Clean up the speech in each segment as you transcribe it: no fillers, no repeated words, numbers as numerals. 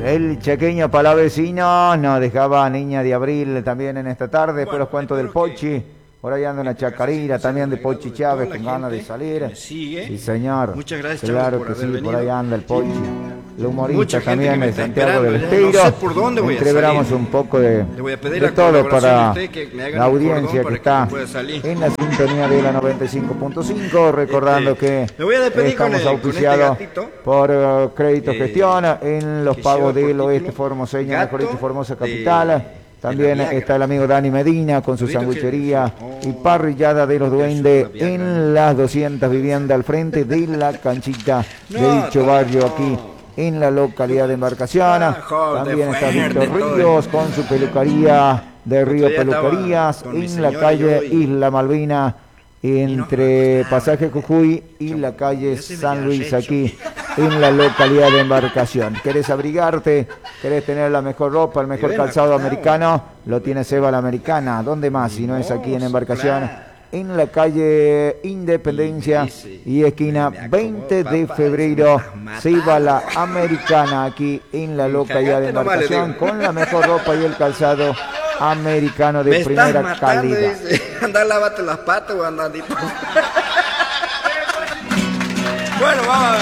El chequeño palavecino nos dejaba Niña de Abril también en esta tarde. Después los cuentos del Pochi. Por ahí anda una chacarera también de Pochi Chávez con ganas de salir. Sí, señor. Muchas gracias, claro que sí, por ahí anda el Pochi. El humorista también de Santiago del Estero. No sé por dónde voy a entreveramos un poco de todo para la audiencia que está en la sintonía de la 95.5. Recordando que estamos auspiciados por Crédito Gestión en los pagos del Oeste Formoseño, mejor dicho, Formosa Capital. También está el amigo Dani Medina con su sanguchería y parrillada de los Duendes en las 200 viviendas al frente de la canchita de dicho barrio aquí en la localidad de Embarcación. También está Víctor Ríos con su peluquería de Río Peluquerías en la calle Isla Malvina, entre Pasaje Jujuy y la calle San Luis, aquí en la localidad de Embarcación. ¿Querés abrigarte? ¿Querés tener la mejor ropa, el mejor calzado americano? Lo tiene Seba la Americana. ¿Dónde más si no es aquí en Embarcación? En la calle Independencia y esquina 20 de febrero, Seba la Americana, aquí en la localidad de Embarcación, con la mejor ropa y el calzado americano de primera calidad. Anda, lávate las patas o anda tipo. Bueno, vamos.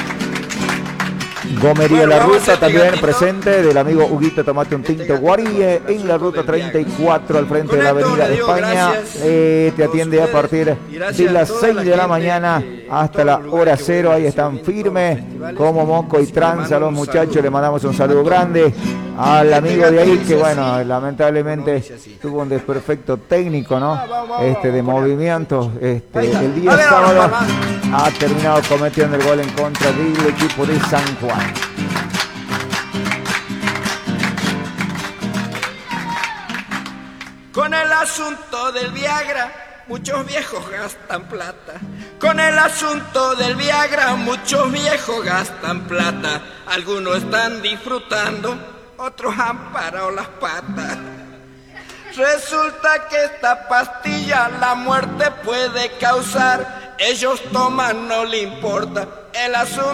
Gomería La Ruta también presente del amigo Huguito Tomate un Tinto Guaríe en la ruta 34 al frente de la Avenida de España. Te atiende a partir de las 6 de la mañana hasta la hora 0. Ahí están firmes como moco y tranza los muchachos. Le mandamos un saludo grande al amigo de ahí que, bueno, lamentablemente tuvo un desperfecto técnico, ¿no? De movimientos. El día sábado ha terminado cometiendo el gol en contra del equipo de San Juan. Con el asunto del Viagra, muchos viejos gastan plata. Con el asunto del Viagra, muchos viejos gastan plata. Algunos están disfrutando, otros han parado las patas. Resulta que esta pastilla la muerte puede causar. Ellos toman, no le importa el asunto.